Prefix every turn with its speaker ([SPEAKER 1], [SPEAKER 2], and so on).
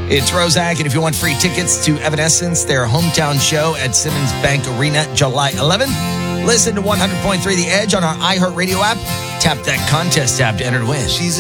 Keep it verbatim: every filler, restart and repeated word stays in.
[SPEAKER 1] It's Rozak, and if you want free tickets to Evanescence, their hometown show at Simmons Bank Arena, July eleventh, listen to one hundred point three The Edge on our iHeartRadio app. Tap that contest tab to enter to win.
[SPEAKER 2] She's